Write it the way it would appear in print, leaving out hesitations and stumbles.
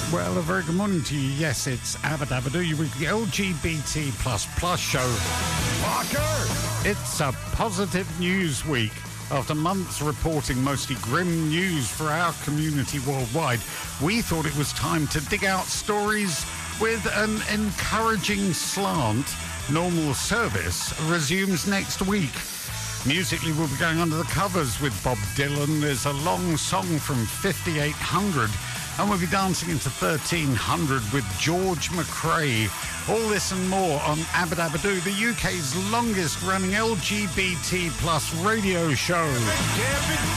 Well, a very good morning to you. Yes, it's Abadabadoo, your weekly LGBT++ show. Parker! It's a positive news week. After months reporting mostly grim news for our community worldwide, we thought it was time to dig out stories with an encouraging slant. Normal service resumes next week. Musically, we'll be going under the covers with Bob Dylan. There's a long song from 5800. And we'll be dancing into 1300 with George McRae. All this and more on Abadabadoo, the UK's longest running LGBT+ radio show.